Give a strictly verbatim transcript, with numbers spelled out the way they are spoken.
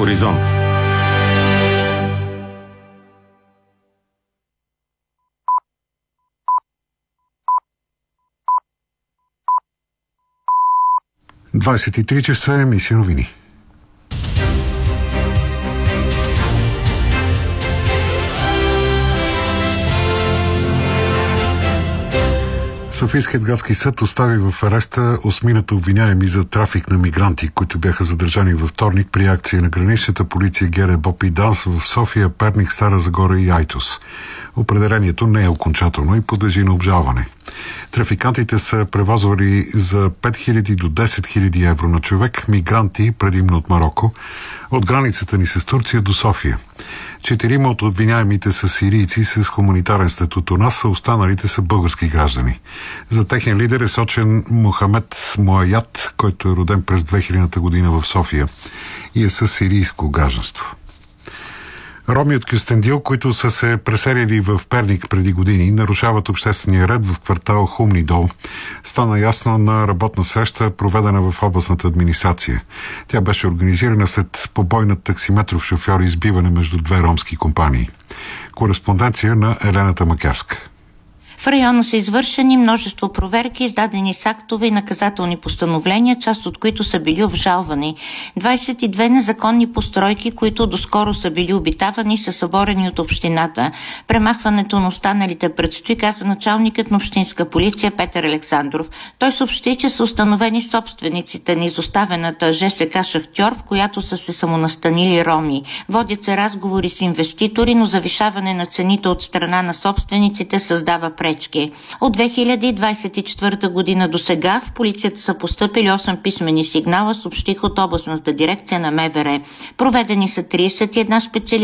Хоризонт. двадесет и три часа, емисия новини. Софийският градски съд остави в ареста осмината обвиняеми за трафик на мигранти, които бяха задържани във вторник при акция на граничната полиция ГРБОП и ДАНС в София, Перник, Стара Загора и Айтос. Определението не е окончателно и подлежи на обжалване. Трафикантите са превозвали за пет хиляди до десет хиляди евро на човек мигранти, предимно от Мароко, от границата ни с Турция до София. Четирима от обвиняемите са сирийци с хуманитарен статут у нас, а останалите са български граждани. За техен лидер е сочен Мохамед Муаят, който е роден през две хилядната година в София и е със сирийско гражданство. Роми от Кюстендил, които са се преселили в Перник преди години, нарушават обществения ред в квартал Хумни дол. Стана ясно на работна среща, проведена в областната администрация. Тя беше организирана след побой над таксиметров шофьор и избиване между две ромски компании. Кореспонденция на Елена Тамакерска. В района са извършени множество проверки, издадени с актове и наказателни постановления, част от които са били обжалвани. двадесет и две незаконни постройки, които доскоро са били обитавани, са съборени от общината. Премахването на останалите предстои, каза началникът на общинска полиция Петър Александров. Той съобщи, че са установени собствениците на изоставената ЖСК Шахтьор, в която са се самонастанили роми. Водят се разговори с инвеститори, но завишаване на цените от страна на собствениците създава пречки. От две хиляди двадесет и четвърта година до сега в полицията са постъпили осем писмени сигнала, съобщиха от областната дирекция на МВР. Проведени са тридесет и една специализирани